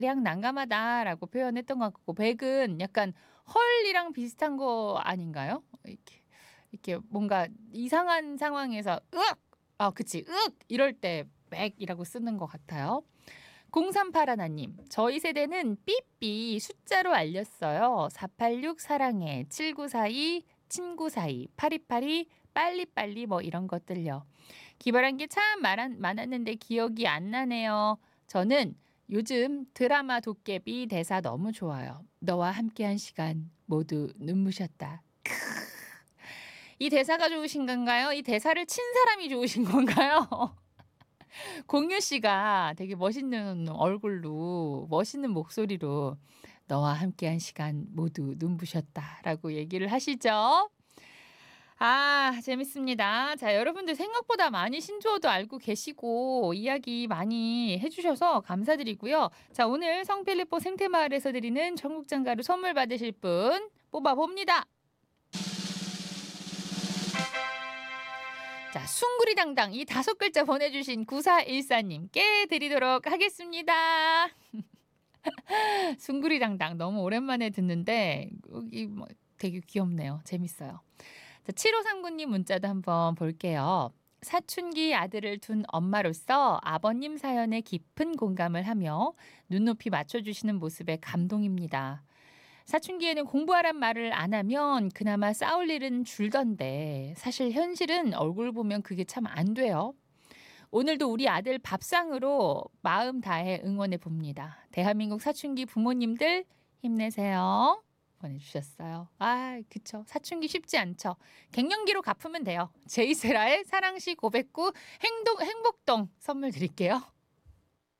난감하다라고 표현했던 것 같고 백은 약간 헐이랑 비슷한 거 아닌가요? 이렇게 뭔가 이상한 상황에서 "으악!" 그치. "으악!" 이럴 때 백이라고 쓰는 것 같아요. 0381 님. "저희 세대는 삐삐 숫자로 알렸어요. 486 사랑해, 7942 친구 사이, 8282 빨리빨리 뭐 이런 것들요. 기발한 게 참 많았는데 기억이 안 나네요. 저는 요즘 드라마 도깨비 대사 너무 좋아요. 너와 함께한 시간 모두 눈부셨다." 이 대사가 좋으신 건가요? 이 대사를 친 사람이 좋으신 건가요? 공유 씨가 되게 멋있는 얼굴로 멋있는 목소리로 "너와 함께한 시간 모두 눈부셨다."라고 얘기를 하시죠. 재밌습니다. 자, 여러분들 생각보다 많이 신조어도 알고 계시고 이야기 많이 해 주셔서 감사드리고요. 자, 오늘 성필리포 생태마을에서 드리는 청국장 가루 선물 받으실 분 뽑아 봅니다. 자, 숭구리당당 이 5글자 보내주신 9414 님께 드리도록 하겠습니다. 숭구리당당 너무 오랜만에 듣는데 이 뭐 되게 귀엽네요. 재밌어요. 자, 7539 님 문자도 한번 볼게요. 사춘기 아들을 둔 엄마로서 아버님 사연에 깊은 공감을 하며 눈높이 맞춰주시는 모습에 감동입니다. 사춘기에는 공부하란 말을 안 하면 그나마 싸울 일은 줄던데 사실 현실은 얼굴 보면 그게 참 안 돼요. 오늘도 우리 아들 밥상으로 마음 다해 응원해 봅니다. 대한민국 사춘기 부모님들 힘내세요. 보내주셨어요. 그쵸. 사춘기 쉽지 않죠. 갱년기로 갚으면 돼요. 제이세라의 사랑시 고백구 행복동 선물 드릴게요.